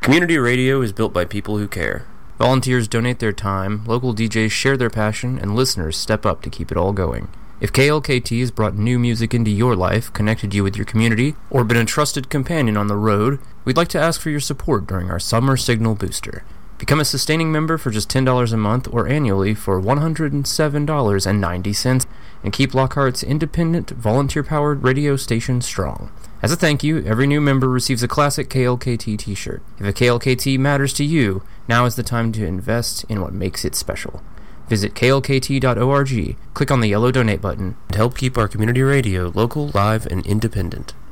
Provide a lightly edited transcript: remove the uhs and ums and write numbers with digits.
Community radio is built by people who care. Volunteers donate their time, local DJs share their passion, and listeners step up to keep it all going. If KLKT has brought new music into your life, connected you with your community, or been a trusted companion on the road, we'd like to ask for your support during our Summer Signal Booster. Become a sustaining member for just $10 a month or annually for $107.90 and keep Lockhart's independent, volunteer-powered radio station strong. As a thank you, every new member receives a classic KLKT t-shirt. If a KLKT matters to you, now is the time to invest in what makes it special. Visit klkt.org, click on the yellow donate button, and help keep our community radio local, live, and independent.